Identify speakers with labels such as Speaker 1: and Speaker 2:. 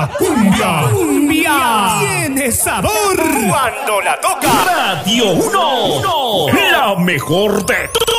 Speaker 1: La cumbia tiene sabor cuando la toca Radio 1, la mejor de